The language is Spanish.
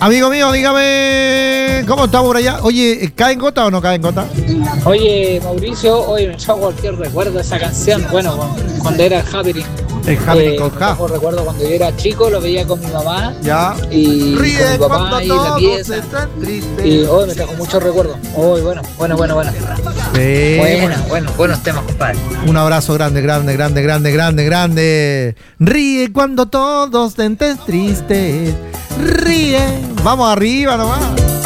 Amigo mío, dígame, ¿cómo estamos por allá? Oye, ¿cae en gota o no cae en gota? Oye, Mauricio, hoy me echó cualquier recuerdo de esa canción. Bueno, cuando era el Happening. El Happening con Ja. Recuerdo cuando yo era chico, lo veía con mi mamá. Ya. Y Ríe con mi papá cuando ahí en la todos pieza. están tristes. Y hoy me trajo muchos recuerdos. Hoy, bueno. Sí, Buenos temas, compadre. un abrazo grande. Ríe cuando todos estén tristes. Ríe. Vamos arriba nomás.